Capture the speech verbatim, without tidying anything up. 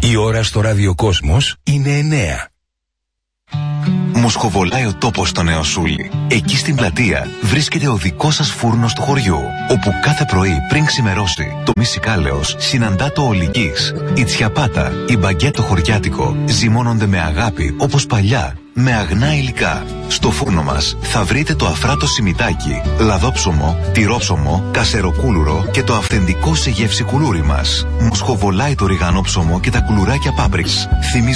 Η ώρα στο ραδιοκόσμος είναι εννέα. Μοσχοβολάει ο τόπος στο Νεοσούλι. Εκεί στην πλατεία βρίσκεται ο δικός σας φούρνος του χωριού, όπου κάθε πρωί πριν ξημερώσει το μυσικάλεος συναντά το ολικής. Η τσιαπάτα, η μπαγκέτο χωριάτικο ζυμώνονται με αγάπη όπως παλιά, με αγνά υλικά. Στο φούρνο μας θα βρείτε το αφράτο σιμιτάκι, λαδόψωμο, τυρόψωμο, κασεροκούλουρο και το αυθεντικό σε γεύση κουλούρι μας. Μοσχοβολάει το ριγανόψωμο και τα κουλουράκια Πάμπριξ.